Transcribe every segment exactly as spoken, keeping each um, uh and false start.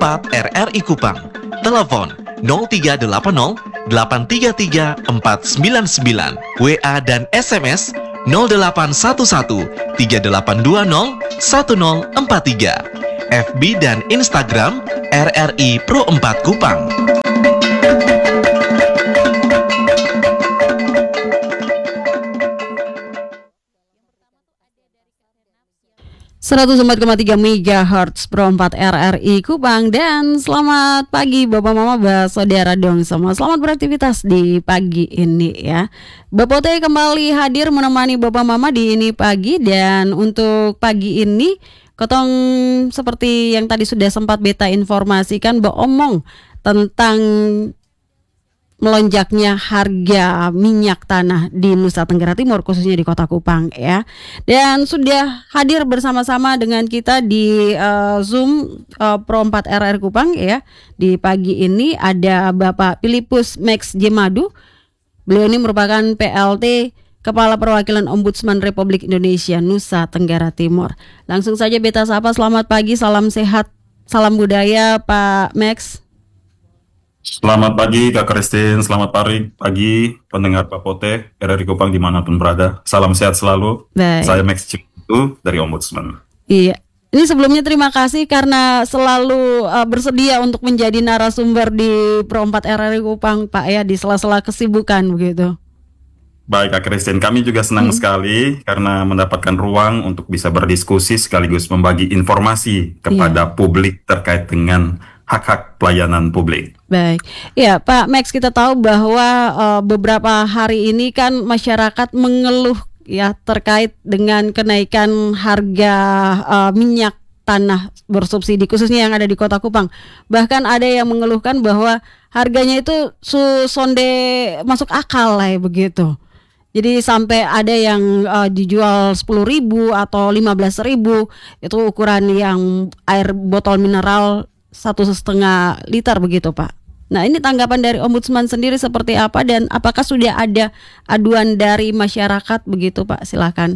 empat R R I Kupang. Telepon nol tiga delapan nol delapan tiga tiga empat sembilan sembilan. W A dan S M S nol delapan satu satu tiga delapan dua nol satu nol empat tiga. F B dan Instagram R R I Pro empat Kupang. seratus empat koma tiga megahertz Pro empat R R I Kupang. Dan selamat pagi Bapak Mama, Bapak Saudara dong semua. Selamat beraktivitas di pagi ini ya. Bapak Teh kembali hadir menemani Bapak Mama di ini pagi. Dan untuk pagi ini Kotong seperti yang tadi sudah sempat beta informasikan, beromong tentang melonjaknya harga minyak tanah di Nusa Tenggara Timur, khususnya di Kota Kupang ya. Dan sudah hadir bersama-sama dengan kita di uh, Zoom uh, Pro empat R R Kupang ya. Di pagi ini ada Bapak Filipus Max Jemadu. Beliau ini merupakan P L T Kepala Perwakilan Ombudsman Republik Indonesia Nusa Tenggara Timur. Langsung saja beta sapa, selamat pagi, salam sehat, salam budaya Pak Max. Selamat pagi Kak Christine, selamat pagi, pagi pendengar Pak Pote, R R I Kupang dimanapun berada. Salam sehat selalu. Baik. Saya Max Jemadu dari Ombudsman. Iya. Ini sebelumnya terima kasih karena selalu uh, bersedia untuk menjadi narasumber di Pro empat R R I Kupang Pak ya, di sela-sela kesibukan begitu. Baik Kak Christine, kami juga senang hmm. sekali karena mendapatkan ruang untuk bisa berdiskusi sekaligus membagi informasi kepada yeah. publik terkait dengan hak-hak pelayanan publik. Baik, ya Pak Max, kita tahu bahwa uh, beberapa hari ini kan masyarakat mengeluh ya terkait dengan kenaikan harga uh, minyak tanah bersubsidi, khususnya yang ada di Kota Kupang. Bahkan ada yang mengeluhkan bahwa harganya itu su sonde masuk akal lah ya, begitu. Jadi sampai ada yang uh, dijual sepuluh ribu atau lima belas ribu, itu ukuran yang air botol mineral satu setengah liter begitu Pak. Nah, ini tanggapan dari Ombudsman sendiri seperti apa, dan apakah sudah ada aduan dari masyarakat begitu Pak? Silakan.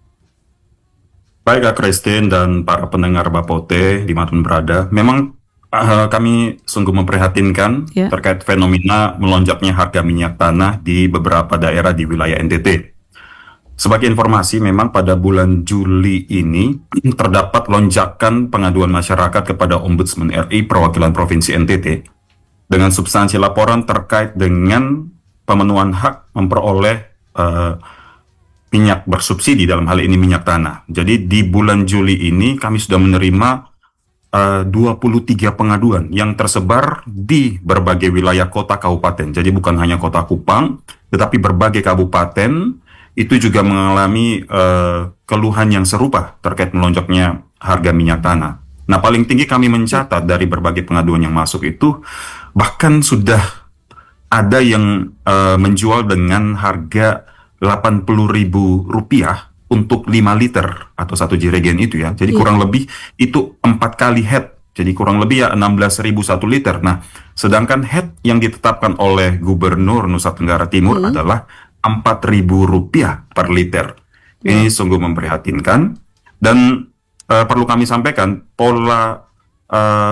Baik Kak Christine dan para pendengar Bapote dimanapun berada, memang uh, kami sungguh memprihatinkan yeah. terkait fenomena melonjaknya harga minyak tanah di beberapa daerah di wilayah N T T. Sebagai informasi, memang pada bulan Juli ini terdapat lonjakan pengaduan masyarakat kepada Ombudsman R I Perwakilan Provinsi N T T dengan substansi laporan terkait dengan pemenuhan hak memperoleh uh, minyak bersubsidi, dalam hal ini minyak tanah. Jadi di bulan Juli ini kami sudah menerima uh, dua puluh tiga pengaduan yang tersebar di berbagai wilayah kota kabupaten. Jadi bukan hanya Kota Kupang, tetapi berbagai kabupaten itu juga mengalami uh, keluhan yang serupa terkait melonjaknya harga minyak tanah. Nah, paling tinggi kami mencatat dari berbagai pengaduan yang masuk itu, bahkan sudah ada yang uh, menjual dengan harga delapan puluh ribu rupiah untuk lima liter atau satu jerigen itu ya. Jadi kurang lebih itu empat kali head. Jadi kurang lebih ya enam belas ribu satu liter. Nah, sedangkan head yang ditetapkan oleh Gubernur Nusa Tenggara Timur hmm. adalah empat ribu rupiah per liter. Ini hmm. sungguh memprihatinkan, dan uh, perlu kami sampaikan pola uh,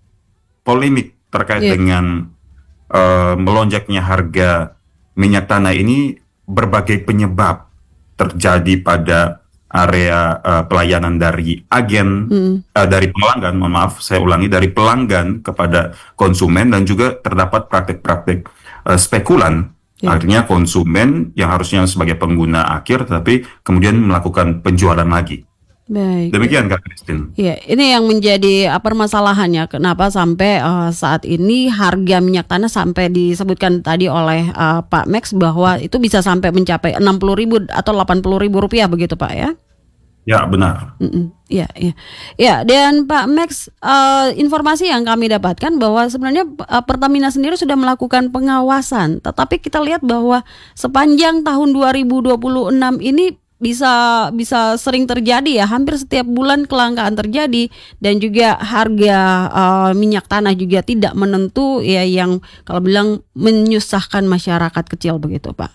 polemik terkait yeah. dengan uh, melonjaknya harga minyak tanah ini berbagai penyebab terjadi pada area uh, pelayanan dari agen, hmm. uh, dari pelanggan, mohon maaf saya ulangi, dari pelanggan kepada konsumen, dan juga terdapat praktik-praktik uh, spekulan. Ya. Artinya konsumen yang harusnya sebagai pengguna akhir, tapi kemudian melakukan penjualan lagi. Baik. Demikian Kak Christine. Iya, ini yang menjadi uh, permasalahannya. Kenapa sampai uh, saat ini harga minyak tanah sampai disebutkan tadi oleh uh, Pak Max bahwa itu bisa sampai mencapai enam puluh ribu atau delapan puluh ribu rupiah begitu Pak ya? Ya benar. Iya, iya, ya. Dan Pak Max, uh, informasi yang kami dapatkan bahwa sebenarnya uh, Pertamina sendiri sudah melakukan pengawasan, tetapi kita lihat bahwa sepanjang tahun dua ribu dua puluh enam ini bisa bisa sering terjadi ya, hampir setiap bulan kelangkaan terjadi, dan juga harga uh, minyak tanah juga tidak menentu ya, yang kalau bilang menyusahkan masyarakat kecil begitu Pak.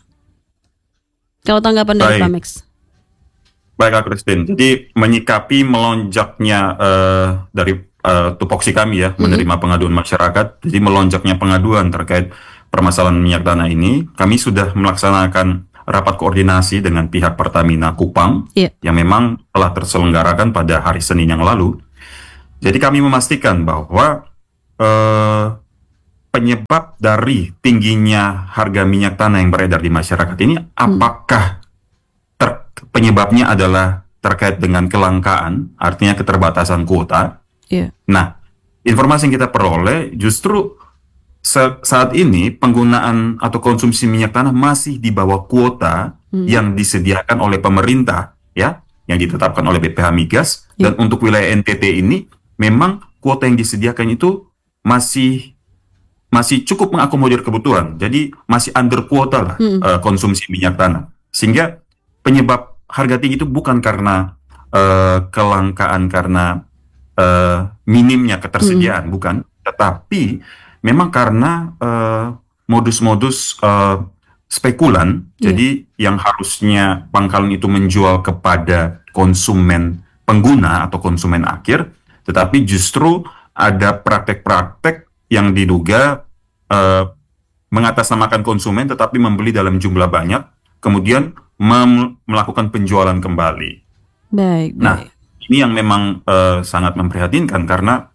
Kalau tanggapan dari Pak Max? Baik Kak Christine, jadi menyikapi melonjaknya uh, dari uh, tupoksi kami ya, menerima pengaduan masyarakat. Jadi melonjaknya pengaduan terkait permasalahan minyak tanah ini, kami sudah melaksanakan rapat koordinasi dengan pihak Pertamina Kupang yeah. yang memang telah terselenggarakan pada hari Senin yang lalu. Jadi kami memastikan bahwa uh, penyebab dari tingginya harga minyak tanah yang beredar di masyarakat ini, hmm. apakah ter- penyebabnya adalah terkait dengan kelangkaan, artinya keterbatasan kuota. Yeah. Nah, informasi yang kita peroleh justru saat ini penggunaan atau konsumsi minyak tanah masih di bawah kuota hmm. yang disediakan oleh pemerintah, ya, yang ditetapkan oleh B P H Migas. Yeah. Dan untuk wilayah N T T ini, memang kuota yang disediakan itu masih masih cukup mengakomodir kebutuhan. Jadi masih under kuota lah hmm. uh, konsumsi minyak tanah. Sehingga penyebab harga tinggi itu bukan karena uh, kelangkaan, karena uh, minimnya ketersediaan, hmm. bukan, tetapi memang karena uh, modus-modus uh, spekulan. Yeah. Jadi yang harusnya pangkalan itu menjual kepada konsumen pengguna atau konsumen akhir, tetapi justru ada praktek-praktek yang diduga uh, mengatasnamakan konsumen tetapi membeli dalam jumlah banyak, kemudian mem- melakukan penjualan kembali. Baik, nah, baik. Ini yang memang uh, sangat memprihatinkan karena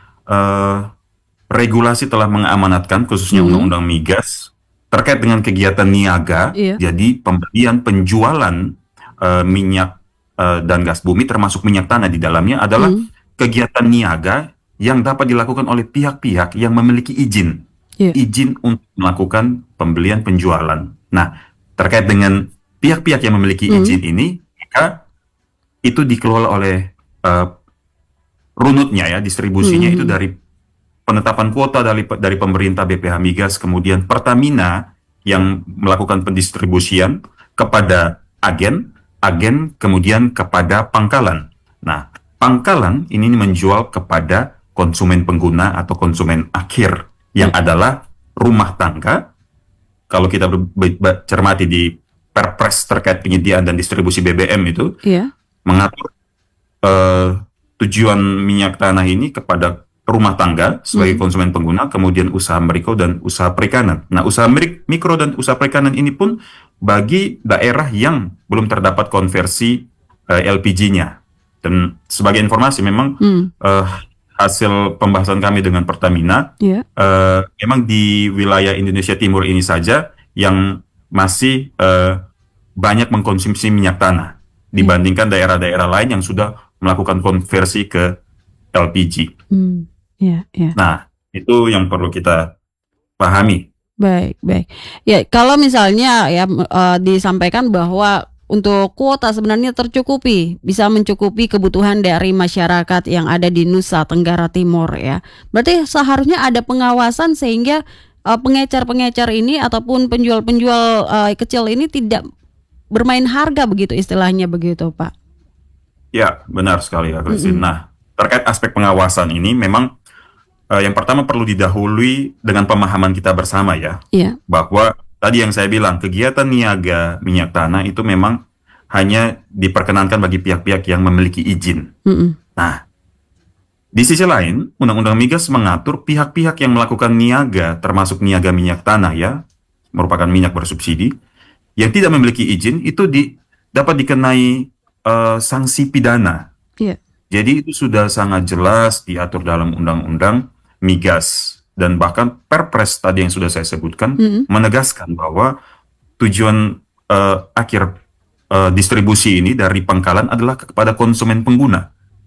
uh, regulasi telah mengamanatkan, khususnya hmm. Undang-Undang Migas, terkait dengan kegiatan niaga. Iya. Jadi pembelian penjualan uh, minyak uh, dan gas bumi termasuk minyak tanah di dalamnya adalah hmm. kegiatan niaga yang dapat dilakukan oleh pihak-pihak yang memiliki izin. Iya. Izin untuk melakukan pembelian penjualan. Nah, terkait dengan pihak-pihak yang memiliki hmm. izin ini, maka itu dikelola oleh uh, runutnya ya, distribusinya hmm. itu dari penetapan kuota dari dari pemerintah B P H Migas, kemudian Pertamina yang melakukan pendistribusian kepada agen, agen kemudian kepada pangkalan. Nah, pangkalan ini menjual kepada konsumen pengguna atau konsumen akhir yang hmm. adalah rumah tangga. Kalau kita ber- cermati di Perpres terkait penyediaan dan distribusi B B M itu, yeah. mengatur uh, tujuan minyak tanah ini kepada rumah tangga sebagai hmm. konsumen pengguna, kemudian usaha mikro dan usaha perikanan. Nah, usaha mikro dan usaha perikanan ini pun bagi daerah yang belum terdapat konversi uh, L P G-nya. Dan sebagai informasi, memang hmm. uh, hasil pembahasan kami dengan Pertamina, yeah. uh, memang di wilayah Indonesia Timur ini saja yang masih uh, banyak mengkonsumsi minyak tanah dibandingkan yeah. daerah-daerah lain yang sudah melakukan konversi ke L P G. Hmm. Yeah, yeah. Nah, itu yang perlu kita pahami. Baik, baik. Ya, kalau misalnya ya uh, disampaikan bahwa untuk kuota sebenarnya tercukupi, bisa mencukupi kebutuhan dari masyarakat yang ada di Nusa Tenggara Timur ya. Berarti seharusnya ada pengawasan sehingga uh, pengecer-pengecer ini ataupun penjual-penjual uh, kecil ini tidak bermain harga begitu istilahnya begitu, Pak. Ya, benar sekali ya, Christine. Mm-hmm. Nah, terkait aspek pengawasan ini memang uh, yang pertama perlu didahului dengan pemahaman kita bersama ya. Yeah. Bahwa tadi yang saya bilang, kegiatan niaga minyak tanah itu memang hanya diperkenankan bagi pihak-pihak yang memiliki izin. Mm-hmm. Nah, di sisi lain, Undang-Undang Migas mengatur pihak-pihak yang melakukan niaga, termasuk niaga minyak tanah ya, merupakan minyak bersubsidi, yang tidak memiliki izin, itu di, dapat dikenai uh, sanksi pidana. Yeah. Jadi itu sudah sangat jelas diatur dalam Undang-Undang Migas. Dan bahkan Perpres tadi yang sudah saya sebutkan mm-hmm. menegaskan bahwa tujuan uh, akhir uh, distribusi ini dari pangkalan adalah kepada konsumen pengguna.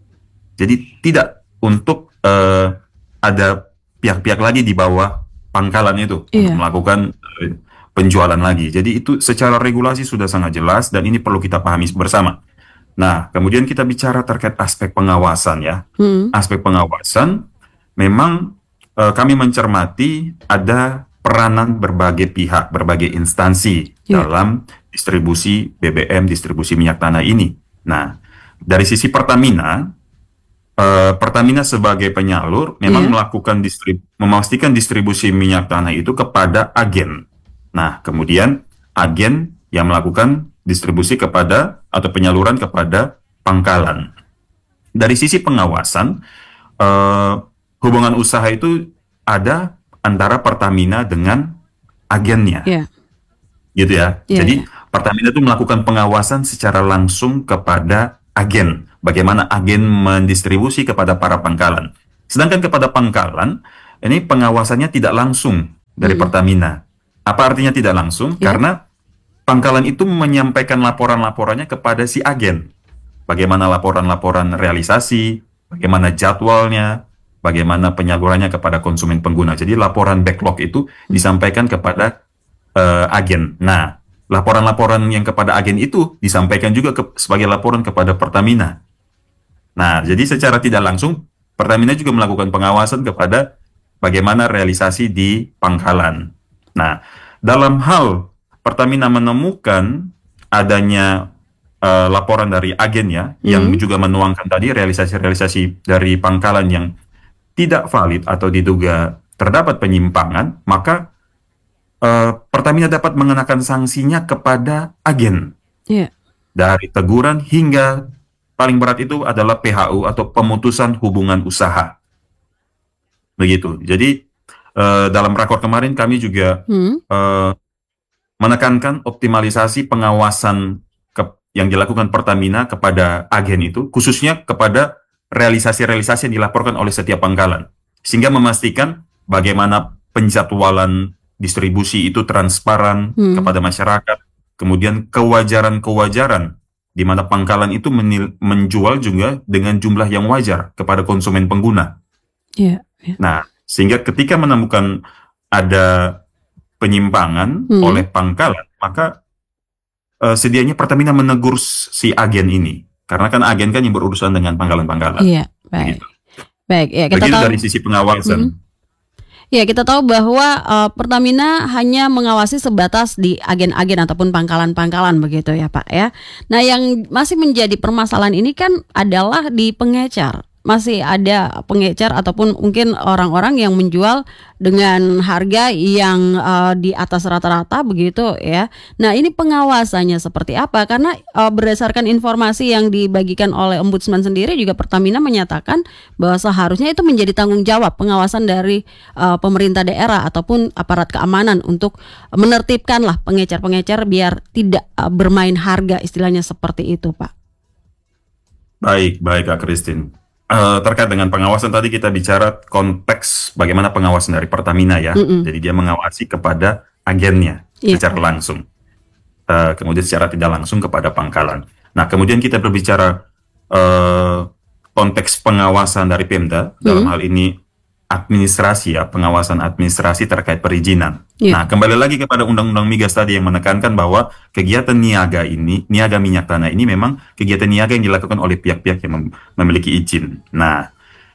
Jadi tidak untuk uh, ada pihak-pihak lagi di bawah pangkalan itu yeah. untuk melakukan uh, penjualan lagi. Jadi itu secara regulasi sudah sangat jelas dan ini perlu kita pahami bersama. Nah, kemudian kita bicara terkait aspek pengawasan ya. Mm. Aspek pengawasan memang Uh, kami mencermati ada peranan berbagai pihak, berbagai instansi yeah. dalam distribusi B B M, distribusi minyak tanah ini. Nah, dari sisi Pertamina, uh, Pertamina sebagai penyalur memang yeah. melakukan distrib- memastikan distribusi minyak tanah itu kepada agen. Nah, kemudian agen yang melakukan distribusi kepada atau penyaluran kepada pangkalan. Dari sisi pengawasan, uh, hubungan usaha itu ada antara Pertamina dengan agennya, yeah. gitu ya. Yeah, Jadi yeah. Pertamina itu melakukan pengawasan secara langsung kepada agen, bagaimana agen mendistribusi kepada para pangkalan. Sedangkan kepada pangkalan, ini pengawasannya tidak langsung dari Mm-hmm. Pertamina. Apa artinya tidak langsung? Yeah. Karena pangkalan itu menyampaikan laporan-laporannya kepada si agen. Bagaimana laporan-laporan realisasi, bagaimana jadwalnya, bagaimana penyalurannya kepada konsumen pengguna. Jadi laporan backlog itu disampaikan kepada uh, agen. Nah, laporan-laporan yang kepada agen itu disampaikan juga ke, sebagai laporan kepada Pertamina. Nah, jadi secara tidak langsung, Pertamina juga melakukan pengawasan kepada bagaimana realisasi di pangkalan. Nah, dalam hal Pertamina menemukan adanya uh, laporan dari agennya hmm. yang juga menuangkan tadi realisasi-realisasi dari pangkalan yang tidak valid atau diduga terdapat penyimpangan, maka uh, Pertamina dapat mengenakan sanksinya kepada agen. Yeah. Dari teguran hingga paling berat itu adalah P H U atau pemutusan hubungan usaha. Begitu. Jadi uh, dalam rakor kemarin kami juga hmm. uh, menekankan optimalisasi pengawasan ke, yang dilakukan Pertamina kepada agen itu, khususnya kepada realisasi-realisasi yang dilaporkan oleh setiap pangkalan, sehingga memastikan bagaimana penjadwalan distribusi itu transparan hmm. kepada masyarakat, kemudian kewajaran-kewajaran di mana pangkalan itu menil, menjual juga dengan jumlah yang wajar kepada konsumen pengguna. Yeah, yeah. Nah, sehingga ketika menemukan ada penyimpangan hmm. oleh pangkalan, maka uh, sedianya Pertamina menegur si agen ini, karena kan agen kan yang berurusan dengan pangkalan-pangkalan. Iya, baik. Begitu. Baik, ya kita Begitu tahu dari sisi pengawasan. Hmm. Ya, kita tahu bahwa uh, Pertamina hanya mengawasi sebatas di agen-agen ataupun pangkalan-pangkalan begitu ya, Pak ya. Nah, yang masih menjadi permasalahan ini kan adalah di pengecer. Masih ada pengecer ataupun mungkin orang-orang yang menjual dengan harga yang uh, di atas rata-rata begitu ya. Nah, ini pengawasannya seperti apa? Karena uh, berdasarkan informasi yang dibagikan oleh Ombudsman sendiri juga Pertamina menyatakan bahwa seharusnya itu menjadi tanggung jawab pengawasan dari uh, pemerintah daerah ataupun aparat keamanan untuk menertibkan lah pengecer-pengecer biar tidak uh, bermain harga, istilahnya seperti itu, Pak. Baik, baik Kak Christine. Uh, terkait dengan pengawasan tadi kita bicara konteks bagaimana pengawasan dari Pertamina ya. Mm-mm. Jadi dia mengawasi kepada agennya yeah. secara langsung, uh, kemudian secara tidak langsung kepada pangkalan. Nah, kemudian kita berbicara uh, konteks pengawasan dari Pemda, mm-hmm. dalam hal ini administrasi ya, pengawasan administrasi terkait perizinan. Yeah. Nah, kembali lagi kepada Undang-Undang Migas tadi yang menekankan bahwa kegiatan niaga ini, niaga minyak tanah ini memang kegiatan niaga yang dilakukan oleh pihak-pihak yang mem memiliki izin. Nah,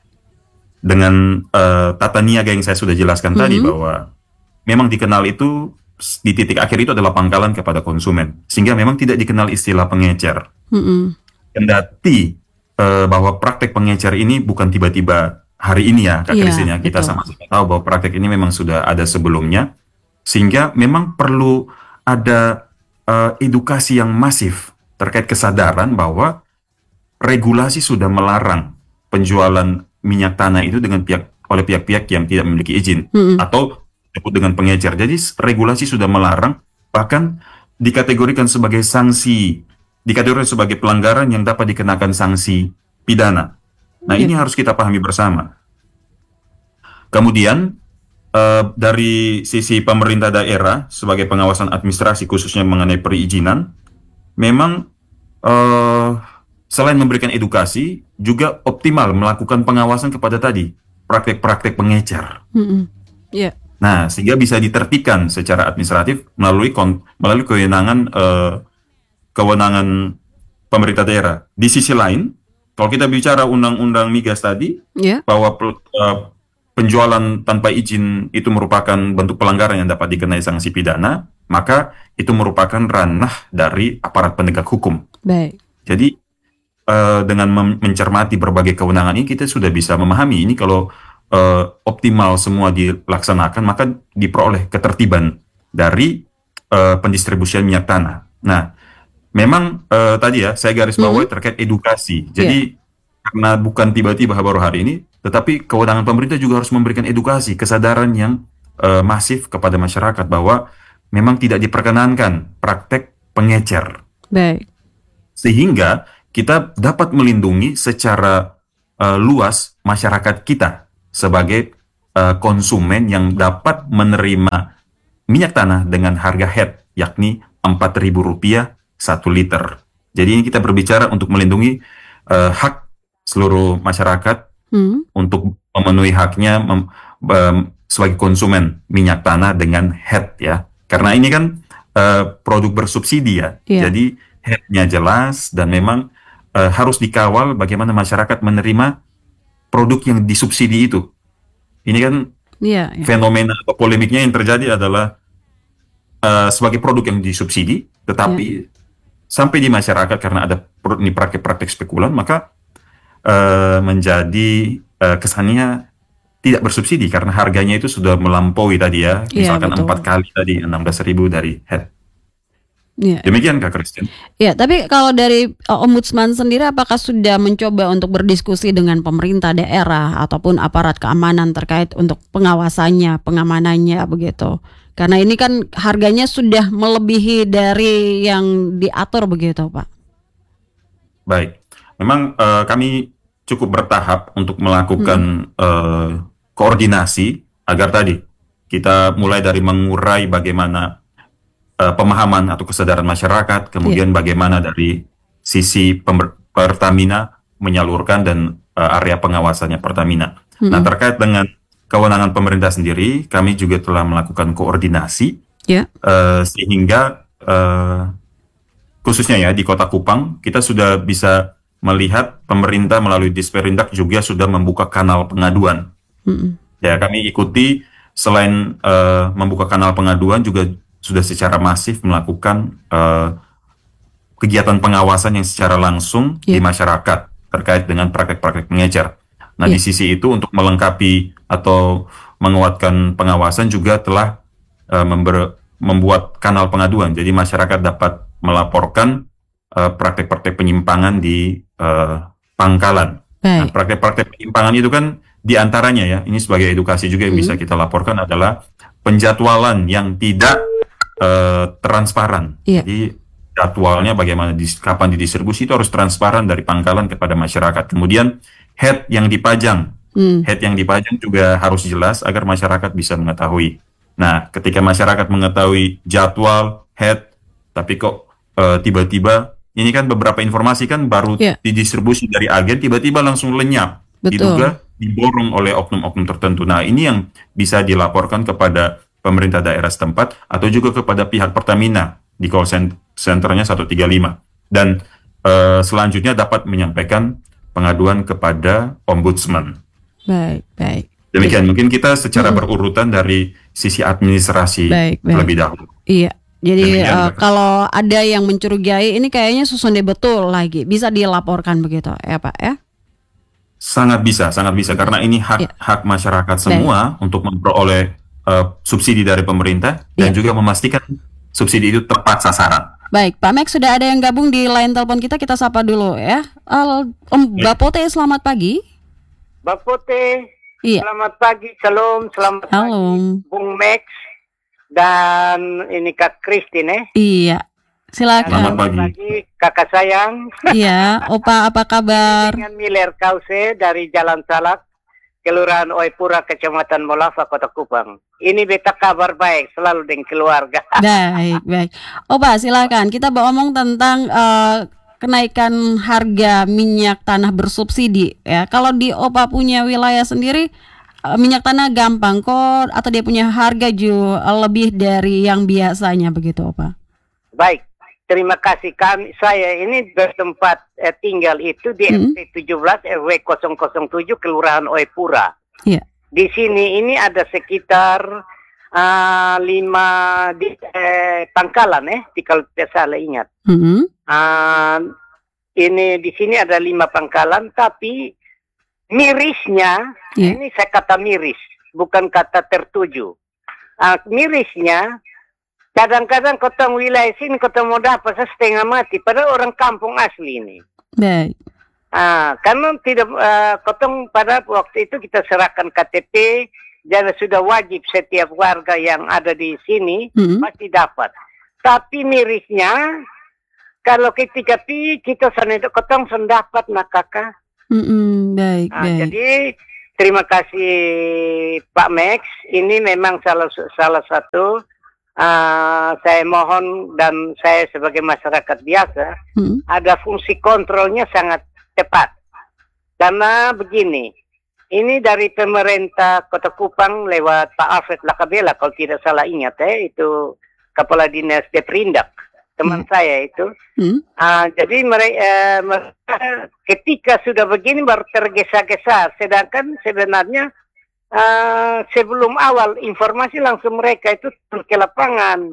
dengan uh, tata niaga yang saya sudah jelaskan mm-hmm. tadi bahwa memang dikenal itu di titik akhir itu adalah pangkalan kepada konsumen, sehingga memang tidak dikenal istilah pengecer. Mm-hmm. Kendati uh, bahwa praktek pengecer ini bukan tiba-tiba hari ini ya, Kak Christine, ya, kita sama-sama tahu bahwa praktek ini memang sudah ada sebelumnya, sehingga memang perlu ada uh, edukasi yang masif terkait kesadaran bahwa regulasi sudah melarang penjualan minyak tanah itu dengan pihak oleh pihak-pihak yang tidak memiliki izin hmm. atau disebut dengan pengecer. Jadi regulasi sudah melarang, bahkan dikategorikan sebagai sanksi, dikategorikan sebagai pelanggaran yang dapat dikenakan sanksi pidana. Nah, ini harus kita pahami bersama. Kemudian, uh, dari sisi pemerintah daerah sebagai pengawasan administrasi khususnya mengenai perizinan, memang uh, selain memberikan edukasi, juga optimal melakukan pengawasan kepada tadi, praktek-praktek pengecer. Mm-hmm. Yeah. Nah, sehingga bisa ditertibkan secara administratif melalui, melalui kewenangan, uh, kewenangan pemerintah daerah. Di sisi lain, kalau kita bicara undang-undang migas tadi, yeah. bahwa uh, penjualan tanpa izin itu merupakan bentuk pelanggaran yang dapat dikenai sanksi pidana, maka itu merupakan ranah dari aparat penegak hukum. Baik. Jadi uh, dengan mencermati berbagai kewenangan ini, kita sudah bisa memahami ini kalau uh, optimal semua dilaksanakan, maka diperoleh ketertiban dari uh, pendistribusian minyak tanah. Nah, memang uh, tadi ya saya garis bawahi hmm. terkait edukasi. Jadi yeah. karena bukan tiba-tiba baru hari ini, Tetapi kewenangan pemerintah juga harus memberikan edukasi, kesadaran yang uh, masif kepada masyarakat bahwa memang tidak diperkenankan praktek pengecer. Baik. Sehingga kita dapat melindungi secara uh, luas masyarakat kita sebagai uh, konsumen yang dapat menerima minyak tanah dengan harga head, yakni empat ribu rupiah satu liter. Jadi ini kita berbicara untuk melindungi uh, hak seluruh masyarakat hmm. untuk memenuhi haknya mem, um, sebagai konsumen minyak tanah dengan head ya. Karena ini kan uh, produk bersubsidi ya. Yeah. Jadi headnya jelas dan memang uh, harus dikawal bagaimana masyarakat menerima produk yang disubsidi itu. Ini kan yeah, yeah. fenomena atau polemiknya yang terjadi adalah uh, sebagai produk yang disubsidi, tetapi yeah. sampai di masyarakat karena ada ini praktek-praktek spekulan, maka Uh, menjadi uh, kesannya tidak bersubsidi karena harganya itu sudah melampaui tadi ya, misalkan yeah, empat kali tadi enam belas ribu dari head. Yeah. Demikian Kak Christine. Ya, yeah, tapi kalau dari uh, Ombudsman sendiri apakah sudah mencoba untuk berdiskusi dengan pemerintah daerah ataupun aparat keamanan terkait untuk pengawasannya, pengamanannya begitu? Karena ini kan harganya sudah melebihi dari yang diatur begitu, Pak. Baik. Memang uh, kami cukup bertahap untuk melakukan hmm. uh, koordinasi agar tadi kita mulai dari mengurai bagaimana uh, pemahaman atau kesadaran masyarakat, kemudian yeah. bagaimana dari sisi Pertamina menyalurkan dan uh, area pengawasannya Pertamina. Hmm. Nah, terkait dengan kewenangan pemerintah sendiri, kami juga telah melakukan koordinasi yeah. uh, sehingga uh, khususnya ya di Kota Kupang kita sudah bisa melihat pemerintah melalui Disperindak juga sudah membuka kanal pengaduan. Mm-hmm. Ya, kami ikuti selain uh, membuka kanal pengaduan juga sudah secara masif melakukan uh, kegiatan pengawasan yang secara langsung yeah. di masyarakat terkait dengan praktek-praktek pengecer. Nah, yeah. di sisi itu untuk melengkapi atau menguatkan pengawasan juga telah uh, member, membuat kanal pengaduan. Jadi masyarakat dapat melaporkan uh, praktek-praktek penyimpangan di Uh, pangkalan. Nah, praktek-praktek penyimpangan itu kan diantaranya ya, ini sebagai edukasi juga yang hmm. bisa kita laporkan adalah penjadwalan yang tidak uh, transparan. Yeah. Jadi jadwalnya bagaimana, dis, kapan didistribusi itu harus transparan dari pangkalan kepada masyarakat. Kemudian head yang dipajang, hmm. head yang dipajang juga harus jelas agar masyarakat bisa mengetahui. Nah, ketika masyarakat mengetahui jadwal head, tapi kok uh, tiba-tiba ini kan beberapa informasi kan baru yeah. didistribusi dari agen, tiba-tiba langsung lenyap. Betul. Diduga diborong oleh oknum-oknum tertentu. Nah, ini yang bisa dilaporkan kepada pemerintah daerah setempat atau juga kepada pihak Pertamina di call center-nya seratus tiga puluh lima. Dan uh, selanjutnya dapat menyampaikan pengaduan kepada Ombudsman. Baik, baik. Demikian, mungkin kita secara hmm. berurutan dari sisi administrasi baik, baik. lebih dahulu. Iya. Jadi uh, kalau ada yang mencurigai ini kayaknya Susonde betul lagi, bisa dilaporkan begitu ya Pak ya? Sangat bisa, sangat bisa karena ini hak ya. hak masyarakat semua Baik. untuk memperoleh uh, subsidi dari pemerintah ya. dan juga memastikan subsidi itu tepat sasaran. Baik, Pak Max sudah ada yang gabung di line telepon kita, kita sapa dulu ya. Uh, Om Bapote, selamat pagi. Bapote, iya. selamat pagi, salam, selamat Halo. pagi, Bung Max. Dan ini Kak Christine eh? Iya, silakan. Selamat pagi kakak sayang. Iya, Opa apa kabar? Dengan Miller Kause dari Jalan Salak, Kelurahan Oepura, Kecamatan Molafa, Kota Kupang. Ini beta kabar baik selalu dengan keluarga. Baik, baik. Opa silakan, kita ngomong tentang uh, kenaikan harga minyak tanah bersubsidi ya. Kalau di Opa punya wilayah sendiri, minyak tanah gampang kok atau dia punya harga juga lebih dari yang biasanya begitu Pak? Baik, terima kasih. Kami saya ini bertempat eh, tinggal itu di hmm. R T tujuh belas R W nol nol tujuh Kelurahan Oepura. Yeah. Di sini ini ada sekitar uh, lima di, eh, pangkalan eh, kalau tidak salah ingat. Hmm. Uh, ini di sini ada lima pangkalan, tapi mirisnya, yeah. ini saya kata miris, bukan kata tertuju. Uh, mirisnya, kadang-kadang kota wilayah sini, kota mau dapat setengah mati, padahal orang kampung asli ini. Baik. Ah, karena tidak uh, kotong pada waktu itu kita serahkan K T P dan sudah wajib setiap warga yang ada di sini hmm. pasti dapat. Tapi mirisnya kalau ketika pi kita sana kotong sendapat nak kakak. Mm-mm, baik, nah, baik. Jadi terima kasih Pak Max. Ini memang salah salah satu uh, saya mohon dan saya sebagai masyarakat biasa hmm. ada fungsi kontrolnya sangat tepat. Karena begini, ini dari pemerintah Kota Kupang lewat Pak Alfred Lakabela kalau tidak salah ingat ya, itu Kepala Dinas Deprindak, teman hmm. saya itu. Hmm. Uh, jadi mereka, uh, ketika sudah begini baru tergesa-gesa, sedangkan sebenarnya uh, sebelum awal informasi langsung mereka itu turun ke lapangan.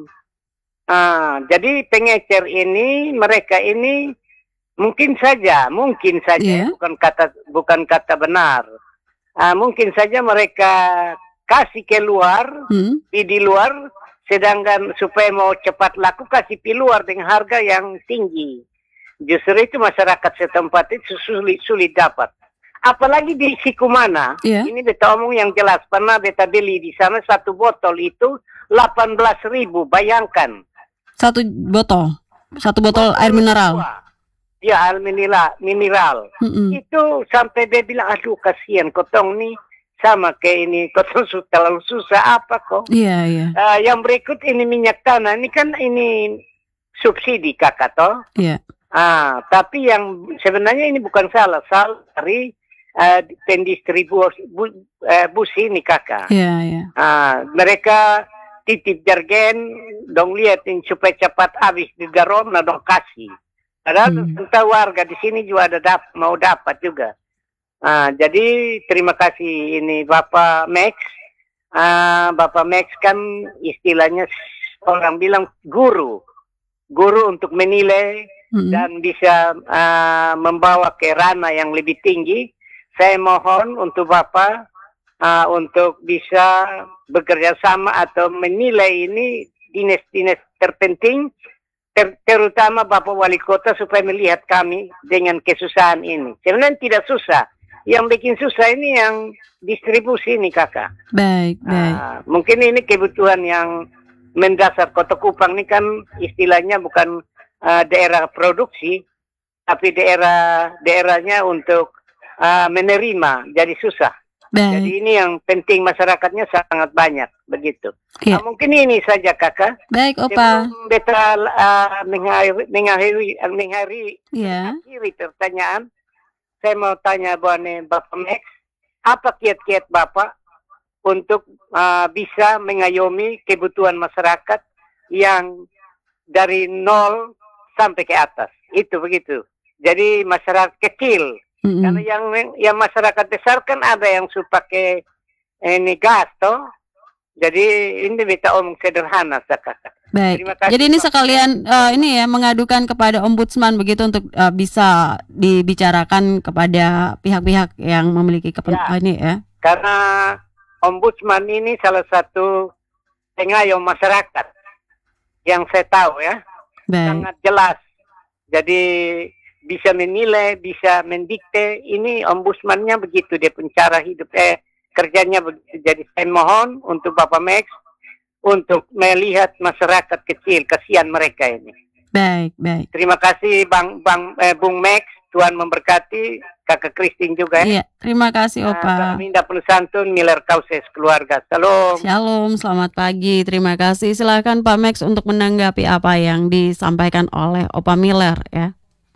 Uh, jadi pengecer ini, mereka ini mungkin saja, mungkin saja, yeah. bukan kata bukan kata benar. Uh, mungkin saja mereka kasih keluar, hmm. di luar, sedangkan supaya mau cepat laku kasih di luar dengan harga yang tinggi. Justru itu masyarakat setempat itu sulit sulit dapat. Apalagi di Sikumana, yeah. ini beta omong yang jelas. Pernah beta beli di sana satu botol itu delapan belas ribu, bayangkan. Satu botol, satu botol, botol air mineral. Dua. Ya, air mineral, mineral. Mm-hmm. Itu sampai dia bilang, aduh kasihan kotong nih sama kayak ini, kotong terlalu susah apa kok. Iya, yeah, iya. Yeah. Uh, yang berikut ini minyak tanah, ini kan ini subsidi kakak toh. Iya. Yeah. Ah, tapi yang sebenarnya ini bukan salah, salah dari uh, pendistribusi bu, uh, bus ini kakak. Iya, yeah, iya. Yeah. Ah, mereka titip jargen, dong liatin supaya cepat habis di garom, nah dong kasih. Padahal hmm. entah warga di sini juga ada dap, mau dapat juga. Uh, jadi terima kasih ini Bapak Max. Uh, Bapak Max kan istilahnya orang bilang guru, guru untuk menilai hmm. dan bisa uh, membawa ke ranah yang lebih tinggi. Saya mohon untuk Bapak uh, untuk bisa bekerja sama atau menilai ini dinas-dinas terpenting. Ter, terutama Bapak Wali Kota supaya melihat kami dengan kesusahan ini. Sebenarnya tidak susah. Yang bikin susah ini yang distribusi ini kakak. Baik, baik. Uh, mungkin ini kebutuhan yang mendasar Kota Kupang ini kan istilahnya bukan uh, daerah produksi, tapi daerah daerahnya untuk uh, menerima, jadi susah. Baik. Jadi ini yang penting masyarakatnya sangat banyak begitu. Ya. Nah, mungkin ini saja kakak. Baik Opa. Sebelum beta uh, mengakhiri mengakhiri mengakhiri ya. pertanyaan, saya mau tanya Bone Bapak Max, apa kiat-kiat Bapak untuk uh, bisa mengayomi kebutuhan masyarakat yang dari nol sampai ke atas? Itu begitu. Jadi masyarakat kecil. Mm-hmm. Karena yang yang masyarakat besar kan ada yang suka pakai ini gas toh. Jadi ini kita omong sederhana kakak. Baik. Jadi ini sekalian uh, ini ya mengadukan kepada ombudsman begitu untuk uh, bisa dibicarakan kepada pihak-pihak yang memiliki kepentingan ya, ini ya. Karena ombudsman ini salah satu pengayom masyarakat yang saya tahu ya. Baik. Sangat jelas. Jadi bisa menilai, bisa mendikte, ini ombudsmannya begitu, dia pencara hidup, eh, kerjanya begitu. Jadi saya mohon untuk Bapak Max, untuk melihat masyarakat kecil, kasihan mereka ini. Baik, baik. Terima kasih Bang, Bang eh, Bung Max, Tuhan memberkati, Kakak Christine juga ya. Iya, terima kasih Opa. Minda Santun, Miller Kauses, keluarga. Shalom. Shalom, selamat pagi, terima kasih. Silakan Pak Max untuk menanggapi apa yang disampaikan oleh Opa Miller ya.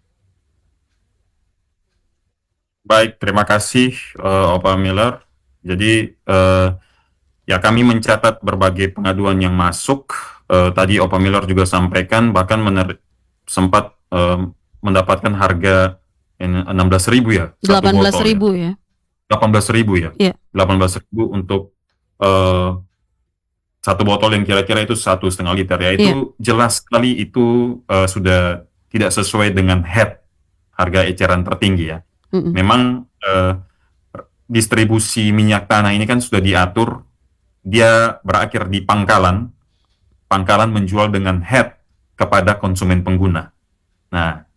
Baik, terima kasih uh, Opa Miller. Jadi uh, ya kami mencatat berbagai pengaduan yang masuk. Uh, tadi Opa Miller juga sampaikan bahkan mener- sempat uh, mendapatkan harga enam belas ribu ya. delapan belas ribu ya. delapan belas ribu ya. Yeah. delapan belas ribu untuk uh, satu botol yang kira-kira itu satu setengah liter ya. Itu yeah. jelas sekali itu uh, sudah tidak sesuai dengan head harga eceran tertinggi ya. Mm-mm. Memang eh, distribusi minyak tanah ini kan sudah diatur, dia berakhir di pangkalan, pangkalan menjual dengan head kepada konsumen pengguna. Nah,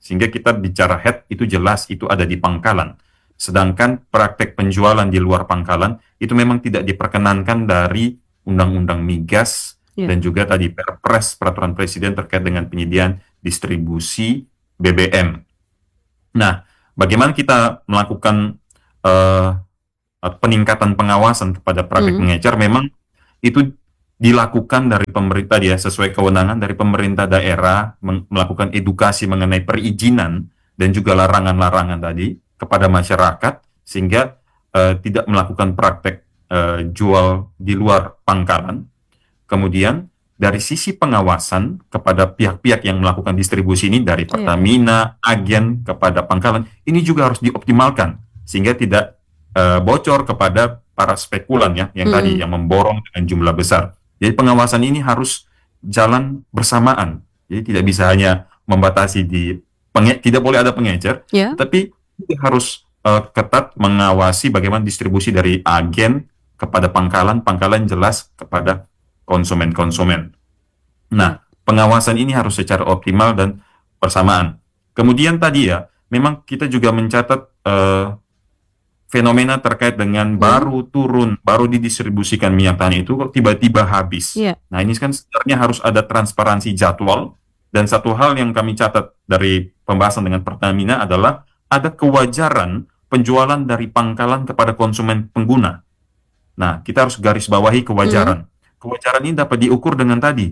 Sehingga kita bicara head itu jelas itu ada di pangkalan. Sedangkan praktek penjualan di luar pangkalan itu memang tidak diperkenankan dari Undang-Undang Migas yeah. dan juga tadi Perpres Peraturan Presiden terkait dengan penyediaan distribusi B B M. Nah, bagaimana kita melakukan uh, peningkatan pengawasan kepada praktek mm. pengecer? Memang itu dilakukan dari pemerintah ya, sesuai kewenangan dari pemerintah daerah melakukan edukasi mengenai perizinan dan juga larangan-larangan tadi kepada masyarakat sehingga uh, tidak melakukan praktek uh, jual di luar pangkalan. Kemudian dari sisi pengawasan kepada pihak-pihak yang melakukan distribusi ini dari Pertamina, yeah. agen kepada pangkalan, ini juga harus dioptimalkan sehingga tidak uh, bocor kepada para spekulan ya yang mm. tadi yang memborong dengan jumlah besar. Jadi pengawasan ini harus jalan bersamaan. Jadi tidak bisa hanya membatasi di penge, tidak boleh ada pengecer, yeah. tapi harus uh, ketat mengawasi bagaimana distribusi dari agen kepada pangkalan, pangkalan jelas kepada konsumen-konsumen. Nah, pengawasan ini harus secara optimal dan bersamaan. Kemudian tadi ya, memang kita juga mencatat uh, fenomena terkait dengan hmm. baru turun, baru didistribusikan minyak tanah itu kok tiba-tiba habis. Yeah. Nah, ini kan sebenarnya harus ada transparansi jadwal. Dan satu hal yang kami catat dari pembahasan dengan Pertamina adalah ada kewajaran penjualan dari pangkalan kepada konsumen pengguna. Nah, kita harus garis bawahi kewajaran. Hmm. Kewajaran ini dapat diukur dengan tadi,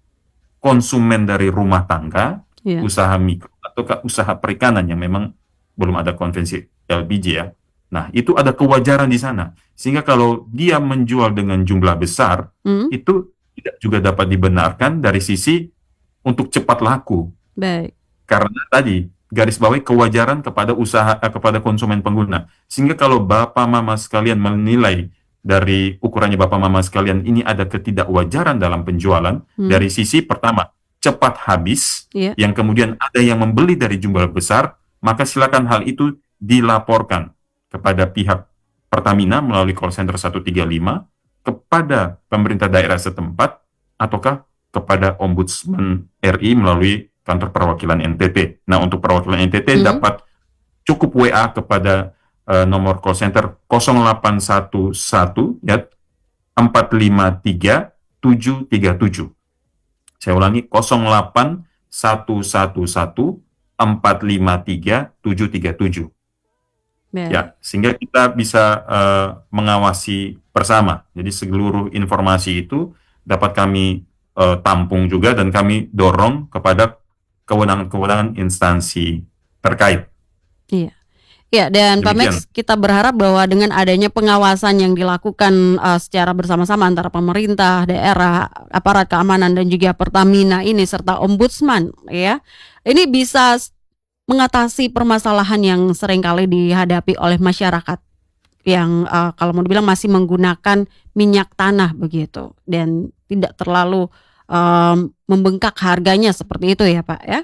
konsumen dari rumah tangga, yeah. usaha mikro, atau usaha perikanan yang memang belum ada konvensi L P G ya. Nah, itu ada kewajaran di sana. Sehingga kalau dia menjual dengan jumlah besar, mm. itu tidak juga dapat dibenarkan dari sisi untuk cepat laku. Baik. Karena tadi, garis bawahi kewajaran kepada usaha, eh, kepada konsumen pengguna. Sehingga kalau Bapak Mama sekalian menilai dari ukurannya Bapak Mama sekalian ini ada ketidakwajaran dalam penjualan, mm. dari sisi pertama, cepat habis, yeah. yang kemudian ada yang membeli dari jumlah besar, maka silakan hal itu dilaporkan kepada pihak Pertamina melalui call center satu tiga lima, kepada pemerintah daerah setempat, ataukah kepada Ombudsman R I melalui kantor perwakilan N T T. Nah, untuk perwakilan N T T mm-hmm. dapat cukup W A kepada uh, nomor call center nol delapan satu satu ya empat lima tiga tujuh tiga tujuh. Saya ulangi nol delapan satu satu satu empat lima tiga tujuh tiga tujuh. Yeah. Ya, sehingga kita bisa uh, mengawasi bersama. Jadi seluruh informasi itu dapat kami uh, tampung juga dan kami dorong kepada kewenangan-kewenangan instansi terkait. Iya. Ya, dan Pak Max, kita berharap bahwa dengan adanya pengawasan yang dilakukan uh, secara bersama-sama antara pemerintah, daerah, aparat keamanan dan juga Pertamina ini serta Ombudsman, ya, ini bisa mengatasi permasalahan yang seringkali dihadapi oleh masyarakat yang uh, kalau mau dibilang masih menggunakan minyak tanah begitu dan tidak terlalu um, membengkak harganya seperti itu ya Pak ya?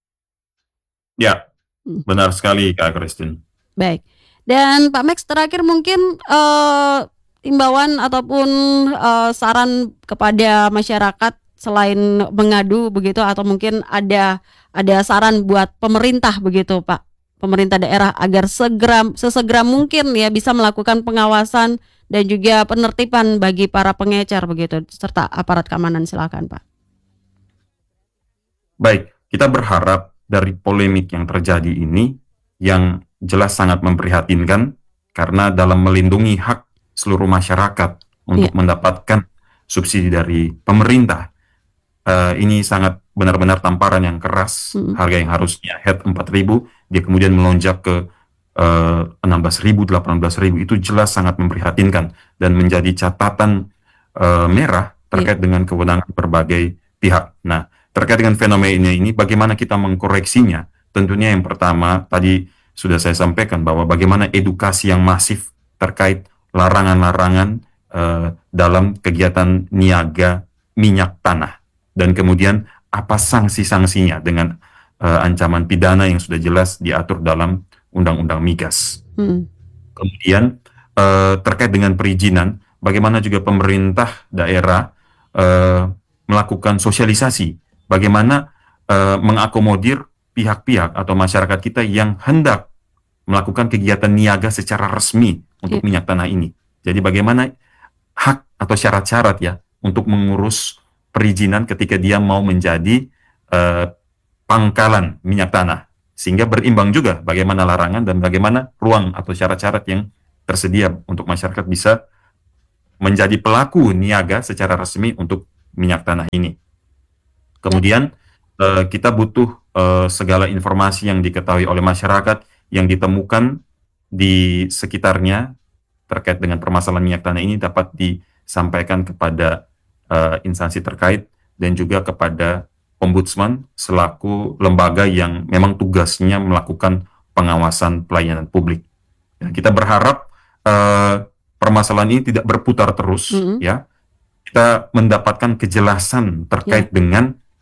Ya, benar sekali Kak Christine. Baik, dan Pak Max terakhir mungkin uh, imbauan ataupun uh, saran kepada masyarakat selain mengadu begitu atau mungkin ada ada saran buat pemerintah begitu Pak, pemerintah daerah agar segera sesegera mungkin ya bisa melakukan pengawasan dan juga penertiban bagi para pengecer begitu serta aparat keamanan. Silakan Pak. Baik, kita berharap dari polemik yang terjadi ini yang jelas sangat memprihatinkan karena dalam melindungi hak seluruh masyarakat untuk yeah. mendapatkan subsidi dari pemerintah. Uh, ini sangat benar-benar tamparan yang keras. Hmm. Harga yang harusnya head empat ribu, dia kemudian melonjak ke uh, enam belas ribu, delapan belas ribu. Itu jelas sangat memprihatinkan dan menjadi catatan uh, merah terkait yeah. dengan kewenangan berbagai pihak. Nah, terkait dengan fenomena ini, bagaimana kita mengkoreksinya? Tentunya yang pertama, tadi sudah saya sampaikan bahwa bagaimana edukasi yang masif terkait larangan-larangan uh, dalam kegiatan niaga minyak tanah. Dan kemudian apa sanksi-sanksinya dengan uh, ancaman pidana yang sudah jelas diatur dalam Undang-Undang Migas. Hmm. Kemudian uh, terkait dengan perizinan, bagaimana juga pemerintah daerah uh, melakukan sosialisasi, bagaimana uh, mengakomodir pihak-pihak atau masyarakat kita yang hendak melakukan kegiatan niaga secara resmi untuk Yeah. minyak tanah ini. Jadi bagaimana hak atau syarat-syarat ya untuk mengurus perizinan ketika dia mau menjadi uh, pangkalan minyak tanah, sehingga berimbang juga bagaimana larangan dan bagaimana ruang atau syarat-syarat yang tersedia untuk masyarakat bisa menjadi pelaku niaga secara resmi untuk minyak tanah ini. Kemudian uh, kita butuh uh, segala informasi yang diketahui oleh masyarakat yang ditemukan di sekitarnya terkait dengan permasalahan minyak tanah ini dapat disampaikan kepada uh, instansi terkait dan juga kepada Ombudsman selaku lembaga yang memang tugasnya melakukan pengawasan pelayanan publik. Ya, kita berharap uh, permasalahan ini tidak berputar terus, mm-hmm. ya. Kita mendapatkan kejelasan terkait yeah. dengan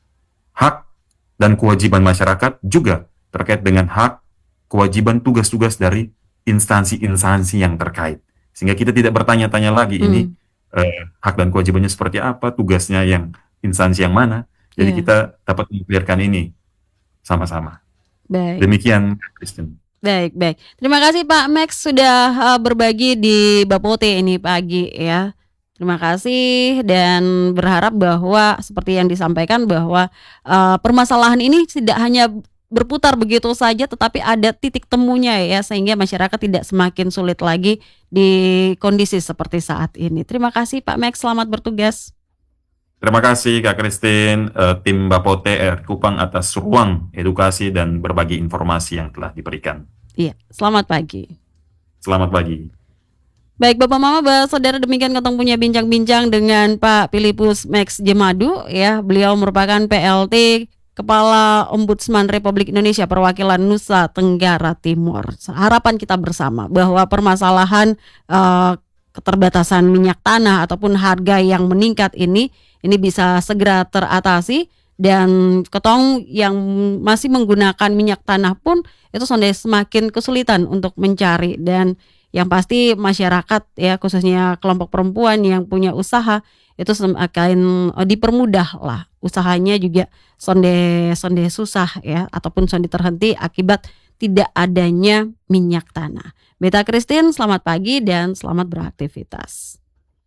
hak dan kewajiban masyarakat, juga terkait dengan hak kewajiban tugas-tugas dari instansi-instansi yang terkait. Sehingga kita tidak bertanya-tanya lagi mm. ini uh, hak dan kewajibannya seperti apa, tugasnya yang instansi yang mana. Jadi yeah. kita dapat mengklirkan ini sama-sama. Baik. Demikian, Kristen. Baik, baik. Terima kasih Pak Max sudah uh, berbagi di Bapote ini pagi ya. Terima kasih dan berharap bahwa seperti yang disampaikan bahwa uh, permasalahan ini tidak hanya berputar begitu saja tetapi ada titik temunya ya sehingga masyarakat tidak semakin sulit lagi di kondisi seperti saat ini. Terima kasih Pak Max, selamat bertugas. Terima kasih Kak Christine, uh, tim Bapote R I Kupang atas ruang edukasi dan berbagi informasi yang telah diberikan. Iya, selamat pagi. Selamat pagi. Baik Bapak Mama, Bapak Saudara, demikian ketemu punya bincang-bincang dengan Pak Filipus Max Jemadu ya. Beliau merupakan P L T Kepala Ombudsman Republik Indonesia perwakilan Nusa Tenggara Timur. Harapan kita bersama bahwa permasalahan uh, keterbatasan minyak tanah ataupun harga yang meningkat ini ini bisa segera teratasi dan ketong yang masih menggunakan minyak tanah pun itu sudah semakin kesulitan untuk mencari dan yang pasti masyarakat ya khususnya kelompok perempuan yang punya usaha itu akan dipermudah lah usahanya juga sonde sonde susah ya ataupun sonde terhenti akibat tidak adanya minyak tanah. Beta Christine, selamat pagi dan selamat beraktivitas.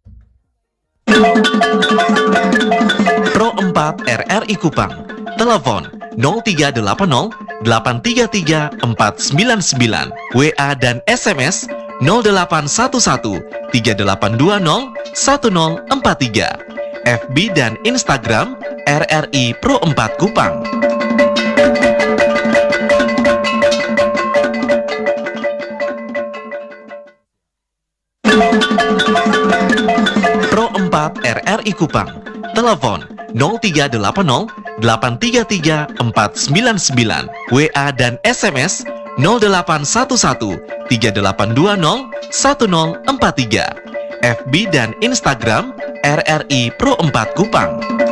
Pro empat R R I Kupang, telepon nol tiga delapan nol delapan tiga tiga empat sembilan sembilan, W A dan S M S nol delapan satu satu tiga delapan dua nol satu nol empat tiga, F B dan Instagram R R I Pro empat Kupang. Pro empat R R I Kupang, telepon nol tiga delapan nol delapan tiga tiga empat sembilan sembilan, W A dan S M S nol delapan satu satu tiga delapan dua nol satu nol empat tiga, F B dan Instagram R R I Pro empat Kupang.